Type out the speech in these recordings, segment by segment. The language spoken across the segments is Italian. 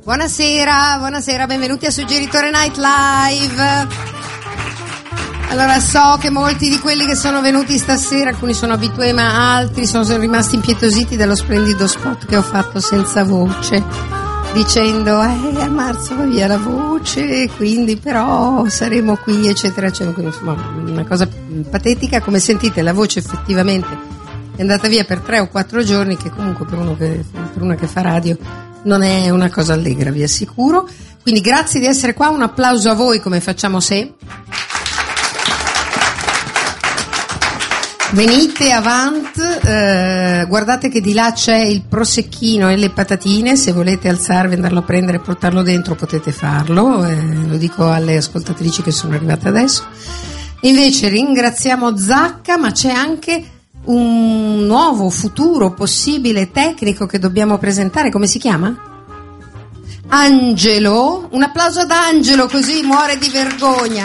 Buonasera, benvenuti a Suggeritore Night Live. Allora, so che molti di quelli che sono venuti stasera, alcuni sono abitué ma altri sono rimasti impietositi dallo splendido spot che ho fatto senza voce, dicendo a marzo va via la voce, quindi però saremo qui eccetera eccetera. Insomma, una cosa patetica. Come sentite, la voce effettivamente è andata via per 3 o 4 giorni, che comunque per una che fa radio non è una cosa allegra, vi assicuro. Quindi grazie di essere qua, un applauso a voi come facciamo sempre. Venite avanti, guardate che di là c'è il prosecchino e le patatine, se volete alzarvi, andarlo a prendere e portarlo dentro potete farlo, lo dico alle ascoltatrici che sono arrivate adesso. Invece ringraziamo Zacca, ma c'è anche un nuovo futuro possibile tecnico che dobbiamo presentare. Come si chiama? Angelo. Un applauso ad Angelo, così muore di vergogna.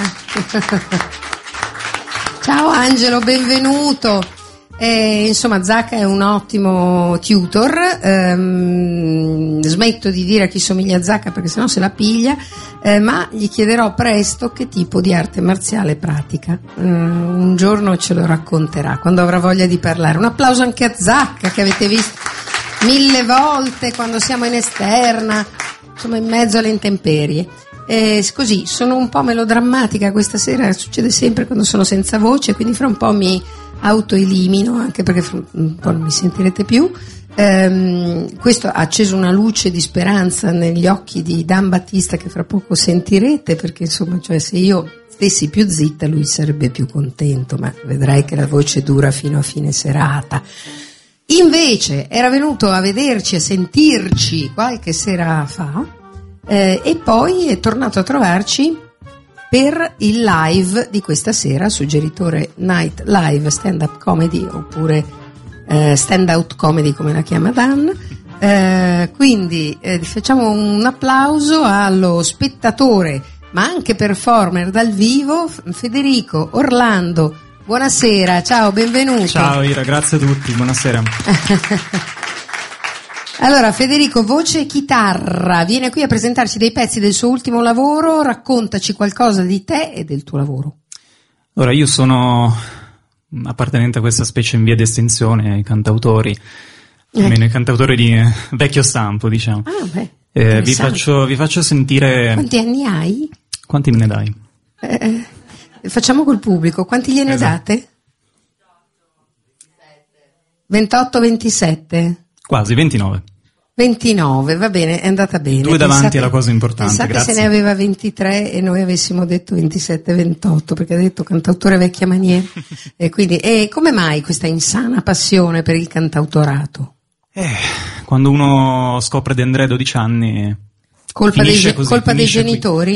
Ciao Angelo, benvenuto. Insomma, Zacca è un ottimo tutor. Smetto di dire a chi somiglia a Zacca perché sennò se la piglia, ma gli chiederò presto che tipo di arte marziale pratica. Un giorno ce lo racconterà quando avrà voglia di parlare. Un applauso anche a Zacca, che avete visto 1000 volte quando siamo in esterna, insomma in mezzo alle intemperie. Così sono un po' melodrammatica questa sera, succede sempre quando sono senza voce, quindi fra un po' mi autoelimino, anche perché fra un po' non mi sentirete più. Questo ha acceso una luce di speranza negli occhi di Dan Battista, che fra poco sentirete, perché insomma, cioè, se io stessi più zitta lui sarebbe più contento, ma vedrai che la voce dura fino a fine serata. Invece era venuto a vederci, a sentirci qualche sera fa, e poi è tornato a trovarci per il live di questa sera, Suggeritore Night Live, stand-up comedy oppure stand-out comedy come la chiama Dan. Quindi facciamo un applauso allo spettatore ma anche performer dal vivo, Federico Orlando. Buonasera, ciao, benvenuto. Ciao Ira, grazie a tutti, buonasera. Allora, Federico, voce e chitarra, viene qui a presentarci dei pezzi del suo ultimo lavoro, raccontaci qualcosa di te e del tuo lavoro. Ora, io sono appartenente a questa specie in via di estinzione, ai cantautori, almeno i cantautori di vecchio stampo, diciamo. Ah, beh, vi faccio sentire... Quanti anni hai? Quanti me ne dai? Facciamo col pubblico, quanti gliene date? 28, 27? Quasi, 29. 29, va bene, è andata bene. 2 davanti è la cosa importante, pensate grazie. Se ne aveva 23 e noi avessimo detto 27, 28, perché ha detto cantautore vecchia maniera. E quindi, come mai questa insana passione per il cantautorato? Quando uno scopre di andare a 12 anni... Colpa dei genitori?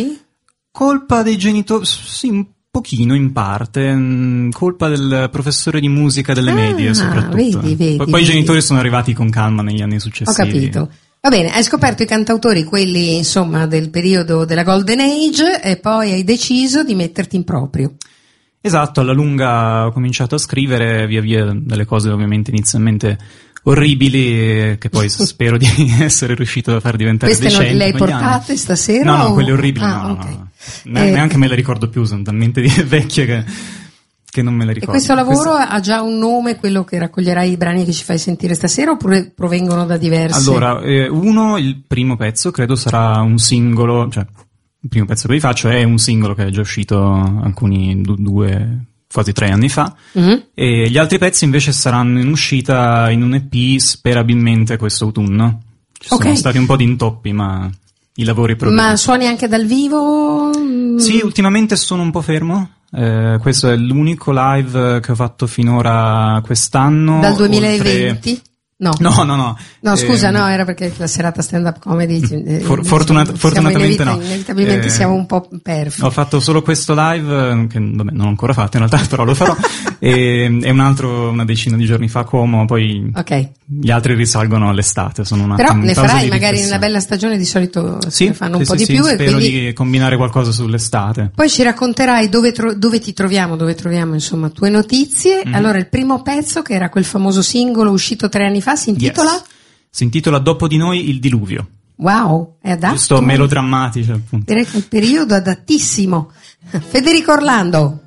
Colpa dei genitori, sì, un pochino in parte, colpa del professore di musica delle medie soprattutto. Vedi, poi i genitori sono arrivati con calma negli anni successivi. Ho capito. Va bene, hai scoperto i cantautori, quelli insomma del periodo della Golden Age, e poi hai deciso di metterti in proprio. Esatto, alla lunga ho cominciato a scrivere via via delle cose ovviamente inizialmente orribili, che poi spero di essere riuscito a far diventare decenti. Queste non le hai portate stasera? No, quelle orribili okay. No. Neanche me le ricordo più, sono talmente vecchie che non me le ricordo. E questo lavoro ha già un nome, quello che raccoglierai i brani che ci fai sentire stasera, oppure provengono da diversi? Allora, il primo pezzo credo sarà un singolo, cioè il primo pezzo che vi faccio è un singolo che è già uscito alcuni 2, quasi 3 anni fa, e gli altri pezzi invece saranno in uscita in un EP sperabilmente questo autunno. Ci sono stati un po' di intoppi, ma i lavori progredono. Ma suoni anche dal vivo? Sì, ultimamente sono un po' fermo. Questo è l'unico live che ho fatto finora quest'anno. Dal 2020? No, scusa, era perché la serata stand-up comedy fortunatamente no. Inevitabilmente siamo un po' perfi. Ho fatto solo questo live, che non ho ancora fatto in realtà, però lo farò, e un altro una decina di giorni fa a Como, poi gli altri risalgono all'estate. Però ne farai magari nella bella stagione, di solito se ne fanno un po' di più. Spero e quindi di combinare qualcosa sull'estate. Poi ci racconterai dove ti troviamo, insomma, tue notizie. Allora, il primo pezzo, che era quel famoso singolo uscito 3 anni fa, si intitola? Si intitola Dopo di noi il diluvio. Wow, è adatto. Giusto melodrammatici, appunto. Direi che è il periodo adattissimo. Federico Orlando.